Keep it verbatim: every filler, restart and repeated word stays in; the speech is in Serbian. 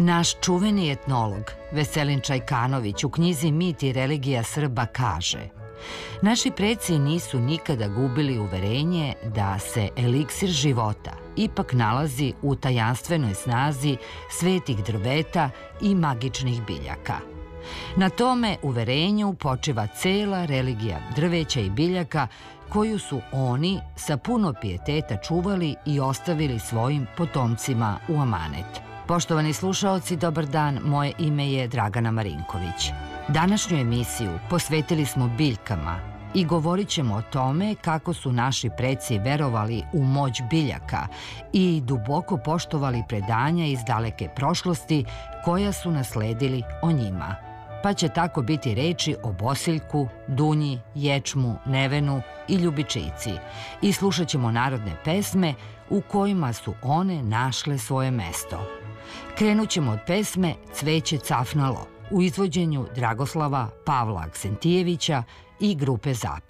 Naš čuveni etnolog Veselin Čajkanović u knjizi Mit i religija Srba kaže: naši preci nisu nikada gubili uverenje da se eliksir života ipak nalazi u tajanstvenoj snazi svetih drveta i magičnih biljaka. Na tome uverenju počiva cela religija drveća i biljaka koju su oni sa puno pijeteta čuvali i ostavili svojim potomcima u amanet. Poštovani slušaoci, dobar dan, moje ime je Dragana Marinković. Današnju emisiju posvetili smo biljkama i govorit ćemo o tome kako su naši preci verovali u moć biljaka i duboko poštovali predanja iz daleke prošlosti koja su nasledili o njima. Pa će tako biti reči o bosiljku, dunji, ječmu, nevenu i ljubičici i slušat ćemo narodne pesme u kojima su one našle svoje mesto. Krenut ćemo od pesme Cveće cafnalo u izvođenju Dragoslava Pavla Aksentijevića i grupe Zapis.